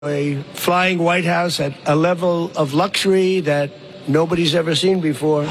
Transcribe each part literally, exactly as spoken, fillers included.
A flying White House at a level of luxury that nobody's ever seen before.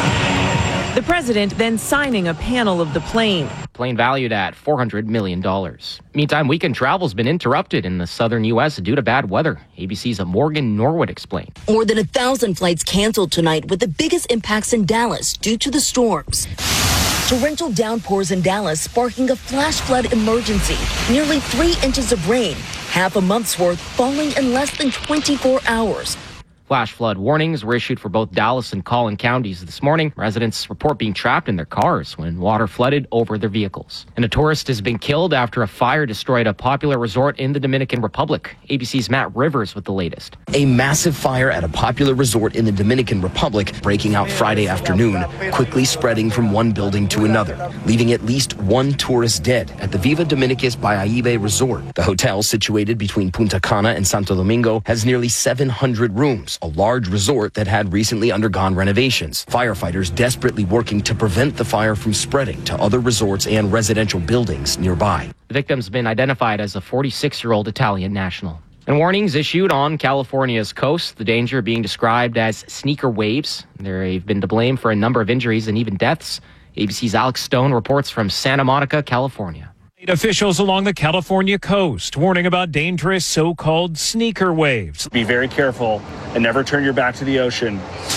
The president then signing a panel of the plane. Plane valued at four hundred million dollars. Meantime, weekend travel's been interrupted in the southern U S due to bad weather. A B C's Morgan Norwood explained. More than a thousand flights canceled tonight, with the biggest impacts in Dallas due to the storms. Torrential downpours in Dallas sparking a flash flood emergency. Nearly three inches of rain, half a month's worth falling in less than twenty-four hours. Flash flood warnings were issued for both Dallas and Collin counties this morning. Residents report being trapped in their cars when water flooded over their vehicles. And a tourist has been killed after a fire destroyed a popular resort in the Dominican Republic. A B C's Matt Rivers with the latest. A massive fire at a popular resort in the Dominican Republic breaking out Friday afternoon, quickly spreading from one building to another, leaving at least one tourist dead at the Viva Dominicus Bayaibe Resort. The hotel, situated between Punta Cana and Santo Domingo, has nearly seven hundred rooms, a large resort that had recently undergone renovations. Firefighters desperately working to prevent the fire from spreading to other resorts and residential buildings nearby. The victim's been identified as a forty-six-year-old Italian national. And warnings issued on California's coast, the danger being described as sneaker waves. They've been to blame for a number of injuries and even deaths. A B C's Alex Stone reports from Santa Monica, California. Officials along the California coast warning about dangerous so-called sneaker waves. Be very careful and never turn your back to the ocean,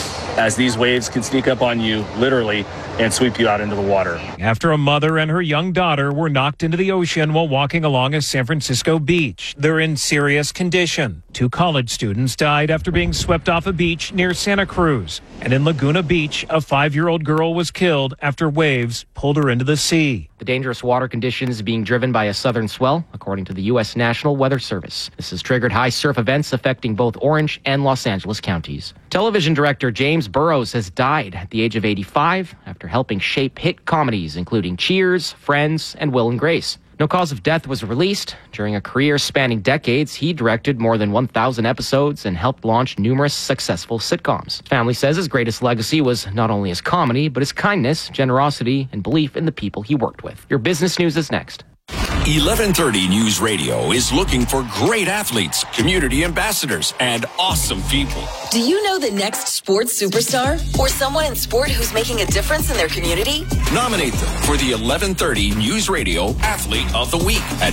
as these waves can sneak up on you, literally, and sweep you out into the water. After a mother and her young daughter were knocked into the ocean while walking along a San Francisco beach. They're in serious condition. Two college students died after being swept off a beach near Santa Cruz. And in Laguna Beach, a five-year-old girl was killed after waves pulled her into the sea. The dangerous water conditions being driven by a southern swell, according to the U S National Weather Service. This has triggered high surf events affecting both Orange and Los Angeles counties. Television director James Burrows has died at the age of eighty-five after helping shape hit comedies including Cheers, Friends, and Will and Grace. No cause of death was released. During a career spanning decades, he directed more than one thousand episodes and helped launch numerous successful sitcoms. His family says his greatest legacy was not only his comedy, but his kindness, generosity, and belief in the people he worked with. Your business news is next. eleven thirty News Radio is looking for great athletes, community ambassadors, and awesome people. Do you know the next sports superstar or someone in sport who's making a difference in their community? Nominate them for the eleven thirty News Radio Athlete of the Week at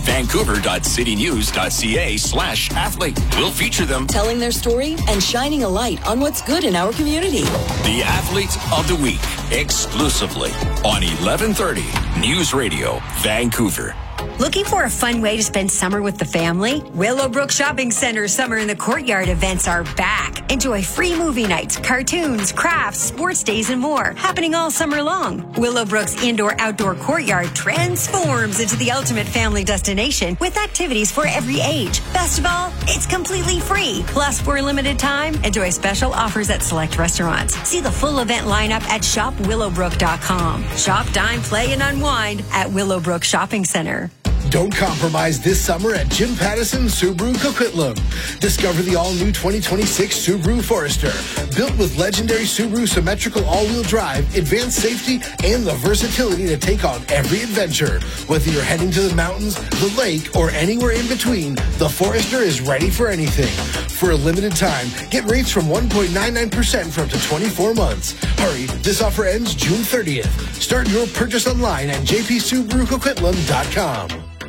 vancouver.citynews.ca slash athlete. We'll feature them telling their story and shining a light on what's good in our community. The Athlete of the Week, exclusively on eleven thirty News Radio, Vancouver. Looking for a fun way to spend summer with the family? Willowbrook Shopping Center Summer in the Courtyard events are back. Enjoy free movie nights, cartoons, crafts, sports days, and more, happening all summer long. Willowbrook's indoor-outdoor courtyard transforms into the ultimate family destination with activities for every age. Best of all, it's completely free. Plus, for a limited time, enjoy special offers at select restaurants. See the full event lineup at shop willowbrook dot com. Shop, dine, play, and unwind at Willowbrook Shopping Center. Don't compromise this summer at Jim Pattison Subaru Coquitlam. Discover the all-new twenty twenty-six Subaru Forester. Built with legendary Subaru symmetrical all-wheel drive, advanced safety, and the versatility to take on every adventure. Whether you're heading to the mountains, the lake, or anywhere in between, the Forester is ready for anything. For a limited time, get rates from one point nine nine percent for up to twenty-four months. Hurry, this offer ends June thirtieth. Start your purchase online at j p subaru coquitlam dot com.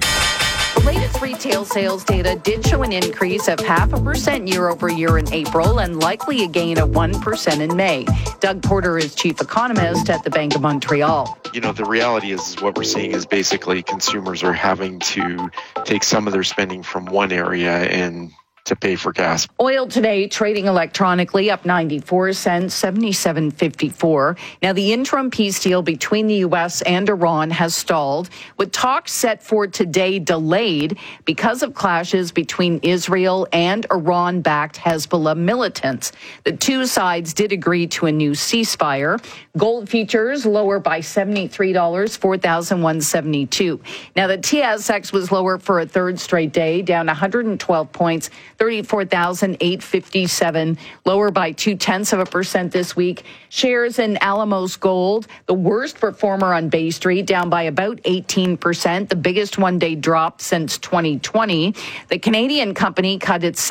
The latest retail sales data did show an increase of half a percent year over year in April and likely a gain of one percent in May. Doug Porter is chief economist at the Bank of Montreal. You know, the reality is, is what we're seeing is basically consumers are having to take some of their spending from one area and to pay for gas. Oil today trading electronically up ninety-four cents, seventy-seven fifty-four. Now, the interim peace deal between the U S and Iran has stalled, with talks set for today delayed because of clashes between Israel and Iran-backed Hezbollah militants. The two sides did agree to a new ceasefire. Gold futures lower by seventy-three dollars, four thousand one hundred seventy-two. Now, the T S X was lower for a third straight day, down one hundred twelve points, thirty-four thousand eight hundred fifty-seven, lower by two-tenths of a percent this week. Shares in Alamos Gold, the worst performer on Bay Street, down by about eighteen percent, the biggest one-day drop since twenty twenty. The Canadian company cut its